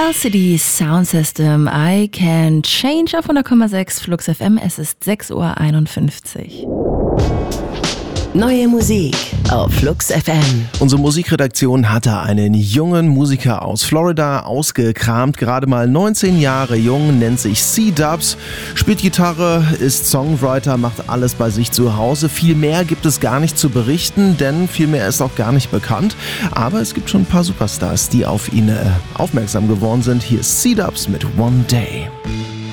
LCD Sound System, I Can Change auf 100,6 Flux FM. Es ist 6:51 Uhr. Neue Musik auf Flux FM. Unsere Musikredaktion hatte einen jungen Musiker aus Florida ausgekramt. Gerade mal 19 Jahre jung, nennt sich C-Dubs, spielt Gitarre, ist Songwriter, macht alles bei sich zu Hause. Viel mehr gibt es gar nicht zu berichten, denn viel mehr ist auch gar nicht bekannt. Aber es gibt schon ein paar Superstars, die auf ihn aufmerksam geworden sind. Hier ist C-Dubs mit One Day.